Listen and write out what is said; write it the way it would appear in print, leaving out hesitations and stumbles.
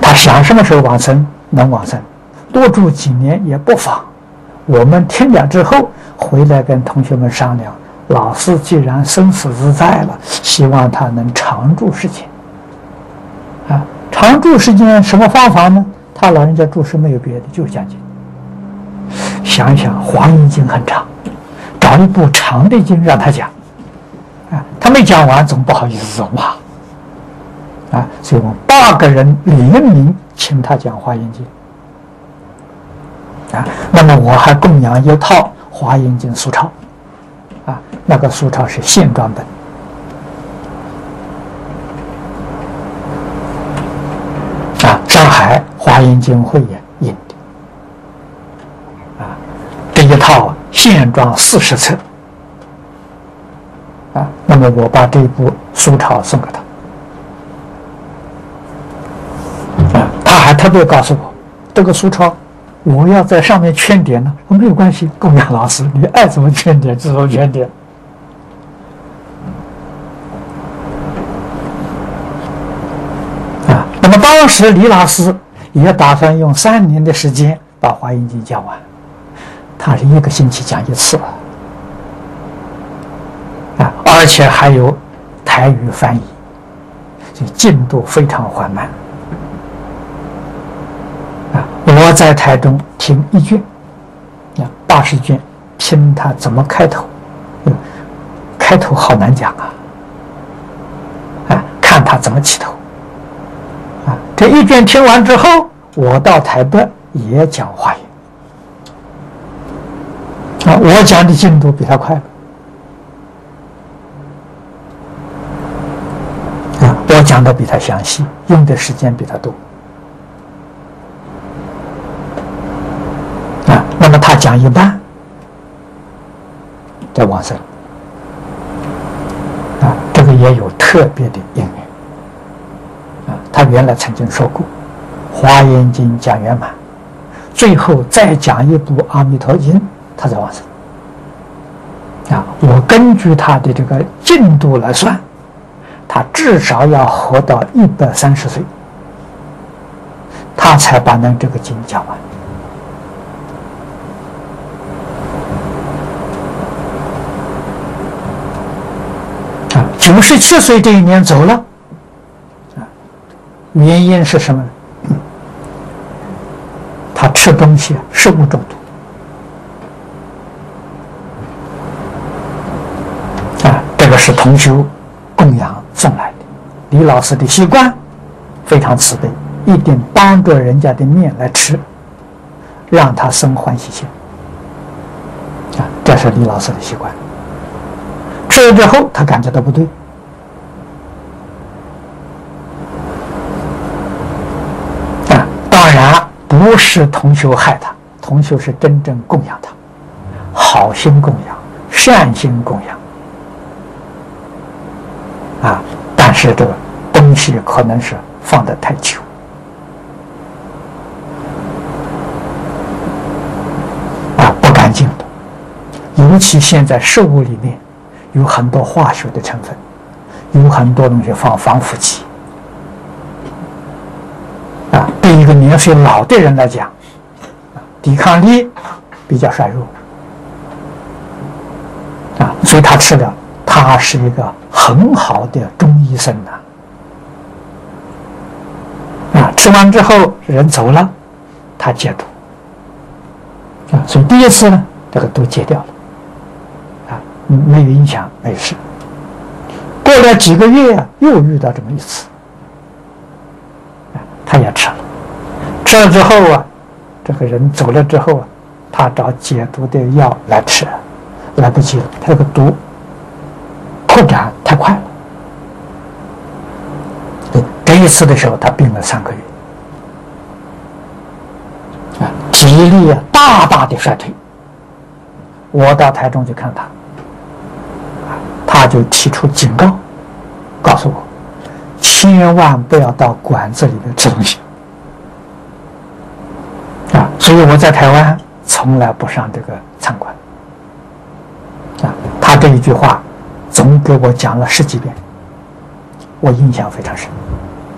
他想什么时候往生能往生，多住几年也不妨。我们听了之后，回来跟同学们商量，老师既然生死自在了，希望他能常住世间。常住世间什么方法呢？他老人家住世没有别的，就是讲经。想一想，《华严经》很长，找一部长的经让他讲。他没讲完，总不好意思走嘛。所以我们8个人联名请他讲《华严经》。那么我还供养一套《华严经》书钞。那个书钞是现装本。上海华严经会也印的。这一套现装40册。那么我把这部书钞送给他。他还特别告诉我，这个书钞我要在上面圈点呢。我没有关系，供养老师，你爱怎么圈点就怎么圈点。那么当时李老师也打算用3年的时间把《华严经》讲完，他是1个星期讲1次而且还有台语翻译，所以进度非常缓慢。我在台中听1卷，80卷，听他怎么开头，开头好难讲看他怎么起头。这1卷听完之后，我到台北也讲华严。我讲的进度比他快了。我讲的比他详细，用的时间比他多。那么他讲一半，在往生。这个也有特别的因缘。他原来曾经说过，《华严经》讲圆满，最后再讲一部《阿弥陀经》，他才往生。我根据他的这个进度来算，他至少要活到130岁，他才把这个经讲完。97岁这一年走了。原因是什么呢？他吃东西食物中毒。这个是同修供养送来的。李老师的习惯非常慈悲，一定当着人家的面来吃，让他生欢喜心。这是李老师的习惯。吃了之后，他感觉到不对。当然不是同修害他，同修是真正供养他，好心供养，善心供养。但是这个东西可能是放得太久。不干净的。尤其现在食物里面有很多化学的成分，有很多东西放防腐剂。对一个年岁老的人来讲，抵抗力比较衰弱。所以他吃了，他是一个很好的中医生吃完之后人走了，他戒毒。所以第一次呢，这个都戒掉了。没有影响，没事。过了几个月又遇到这么一次，他也吃了。吃了之后这个人走了之后他找解毒的药来吃，来不及了，他这个毒扩展太快了。这一次的时候，他病了3个月，体力大大的衰退。我到台中去看他，他就提出警告，告诉我千万不要到馆子里面吃东西。所以我在台湾从来不上这个餐馆。他这一句话总给我讲了10几遍，我印象非常深。